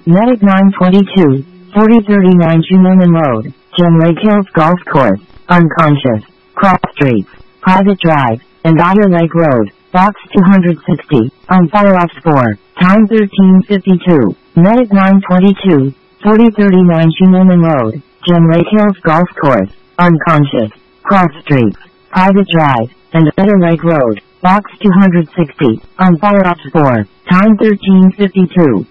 Medic 922, 4039 Julian Road, Gem Lake Hills Golf Course, unconscious, cross streets, private drive, and Otter Lake Road, box 260, on fire off 4, time 13:52. Medic 922, 4039 Julian Road, Gem Lake Hills Golf Course, unconscious, cross streets, private drive, and Otter Lake Road, box 260, on fire off 4, time 13:52.